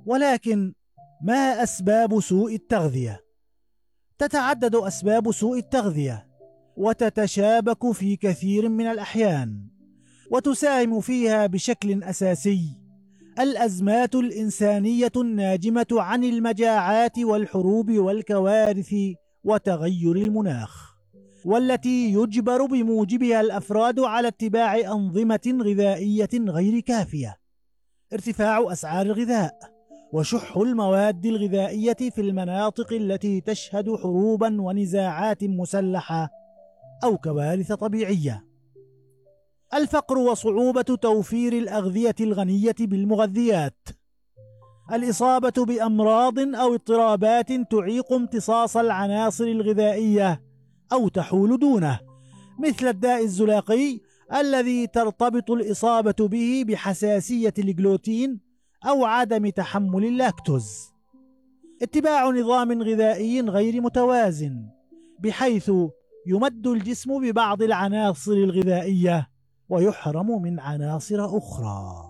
ولكن ما أسباب سوء التغذية؟ تتعدد أسباب سوء التغذية وتتشابك في كثير من الأحيان، وتساهم فيها بشكل أساسي الأزمات الإنسانية الناجمة عن المجاعات والحروب والكوارث وتغير المناخ، والتي يجبر بموجبها الأفراد على اتباع أنظمة غذائية غير كافية. ارتفاع أسعار الغذاء وشح المواد الغذائية في المناطق التي تشهد حروبا ونزاعات مسلحة أو كوارث طبيعية. الفقر وصعوبة توفير الأغذية الغنية بالمغذيات. الإصابة بأمراض أو اضطرابات تعيق امتصاص العناصر الغذائية أو تحول دونه، مثل الداء الزلاقي الذي ترتبط الإصابة به بحساسية الجلوتين أو عدم تحمل اللاكتوز. اتباع نظام غذائي غير متوازن، بحيث يمد الجسم ببعض العناصر الغذائية ويحرم من عناصر أخرى.